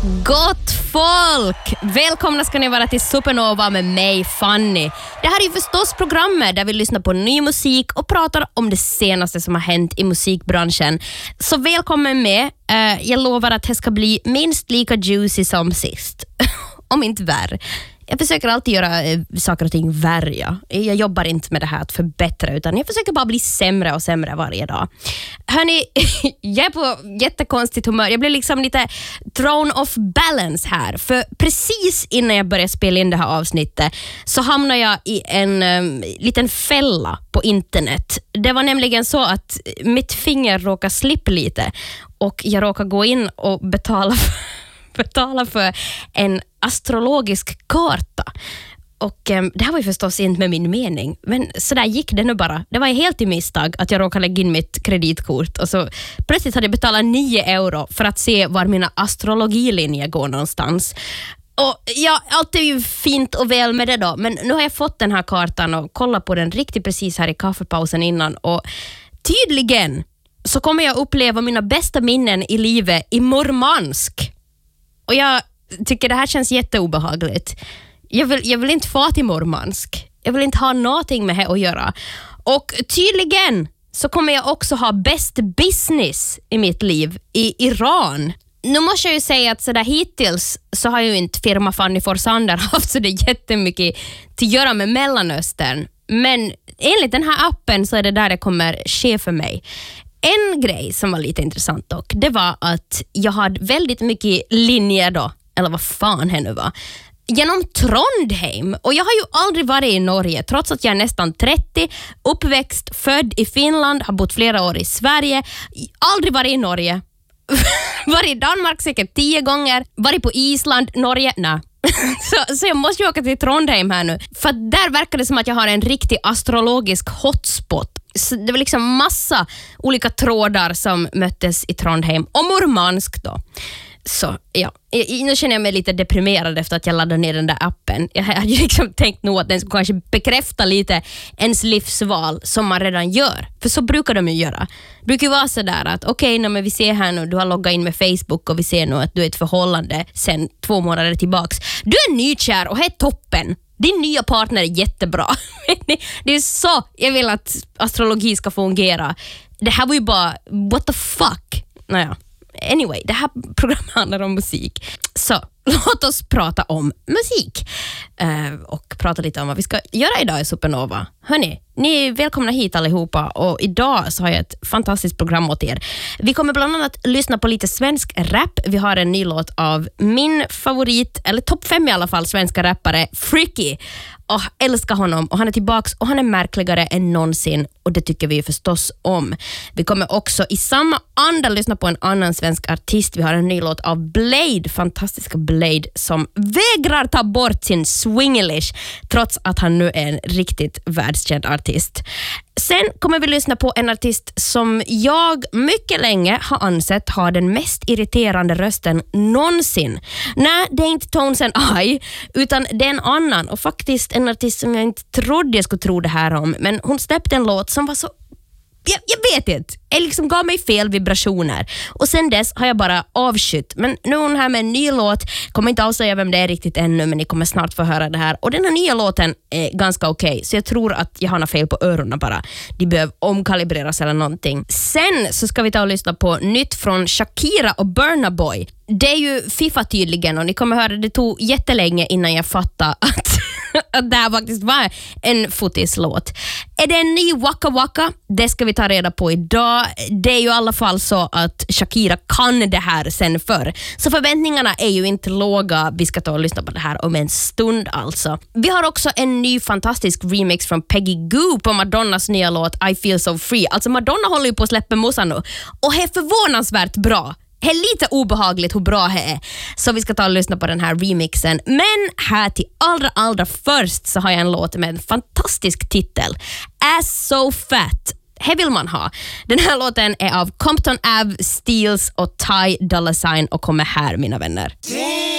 Gott folk! Välkomna ska ni vara till Supernova med mig, Fanny. Det här är ju förstås programmet där vi lyssnar på ny musik och pratar om det senaste som har hänt i musikbranschen. Så välkommen med. Jag lovar att det ska bli minst lika juicy som sist. Om inte värre. Jag försöker alltid göra saker och ting värre. Jag jobbar inte med det här att förbättra, utan jag försöker bara bli sämre och sämre varje dag. Hörni, jag är på jättekonstigt humör. Jag blir liksom lite thrown off balance här. För precis innan jag började spela in det här avsnittet så hamnade jag i en liten fälla på internet. Det var nämligen så att mitt finger råkade slippa lite och jag råkade gå in och betala för en astrologisk karta. Och det här var ju förstås inte med min mening, men så där gick det nu bara. Det var helt i misstag att jag råkade lägga in mitt kreditkort och så plötsligt hade jag betalat 9 euro för att se var mina astrologilinjer går någonstans. Och ja, allt är ju fint och väl med det då, men nu har jag fått den här kartan och kollat på den riktigt precis här i kaffepausen innan, och tydligen så kommer jag uppleva mina bästa minnen i livet i Murmansk. Och jag tycker det här känns jätteobehagligt. Jag vill inte få till Murmansk. Jag vill inte ha någonting med det att göra. Och tydligen så kommer jag också ha best business i mitt liv i Iran. Nu måste jag ju säga att sådär hittills så har ju inte firma Fanny Forsander haft så det jättemycket till att göra med Mellanöstern. Men enligt den här appen så är det där det kommer ske för mig. En grej som var lite intressant dock, det var att jag hade väldigt mycket linjer då, eller vad fan det nu var, genom Trondheim. Och jag har ju aldrig varit i Norge, trots att jag är nästan 30, uppväxt, född i Finland, har bott flera år i Sverige, aldrig varit i Norge. Varit i Danmark säkert 10 gånger, varit på Island, Norge, nej. Så jag måste ju åka till Trondheim här nu, för där verkar det som att jag har en riktig astrologisk hotspot. Så det var liksom massa olika trådar som möttes i Trondheim och Murmansk då. Så ja, nu känner jag mig lite deprimerad efter att jag laddade ner den där appen. Jag hade liksom tänkt nog att den skulle kanske bekräfta lite ens livsval som man redan gör. För så brukar de ju göra. Det brukar ju vara så där att okej, men vi ser här nu, du har loggat in med Facebook och vi ser nu att du är ett förhållande sen 2 månader tillbaks. Du är nykär och det är toppen. Din nya partner är jättebra. Det är så jag vill att astrologi ska fungera. Det här var ju bara, what the fuck? Naja. Anyway, det här programmet handlar om musik. Så låt oss prata om musik. Och prata lite om vad vi ska göra idag i Supernova. Hörni, ni är välkomna hit allihopa. Och idag så har jag ett fantastiskt program åt er. Vi kommer bland annat lyssna på lite svensk rap. Vi har en ny låt av min favorit, eller topp 5 i alla fall, svenska rappare, Freaky. Och älskar honom, och han är tillbaks och han är märkligare än någonsin, och det tycker vi ju förstås om. Vi kommer också i samma anda lyssna på en annan svensk artist. Vi har en ny låt av Blade, fantastiska Blade, som vägrar ta bort sin swinglish trots att han nu är en riktigt världskänd artist. Sen kommer vi lyssna på en artist som jag mycket länge har ansett ha den mest irriterande rösten någonsin. Nej, det är inte Tones and I, utan det är en annan, och faktiskt en artist som jag inte trodde jag skulle tro det här om, men hon släppte en låt som var så, jag vet inte, jag liksom gav mig fel vibrationer, och sen dess har jag bara avskytt. Men nu är hon här med en ny låt, kommer inte avslöja vem det är riktigt ännu, men ni kommer snart få höra det här, och den här nya låten är ganska okej, så jag tror att jag har något fel på öronen bara, de behöver omkalibreras eller någonting. Sen så ska vi ta och lyssna på nytt från Shakira och Burna Boy. Det är ju FIFA tydligen, och ni kommer höra, det tog jättelänge innan jag fattade att det här faktiskt var en fotislåt. Är det en ny Waka Waka? Det ska vi ta reda på idag. Det är ju i alla fall så att Shakira kan det här sen förr. Så förväntningarna är ju inte låga. Vi ska ta och lyssna på det här om en stund alltså. Vi har också en ny fantastisk remix från Peggy Gou på Madonnas nya låt I Feel So Free. Alltså Madonna håller ju på att släppa musan nu, och det är förvånansvärt bra. Det är lite obehagligt hur bra det är. Så vi ska ta och lyssna på den här remixen. Men här till allra först så har jag en låt med en fantastisk titel. Ass So Fat. Det vill man ha. Den här låten är av Compton Ave, Steels och Ty Dolla $ign och kommer här, mina vänner.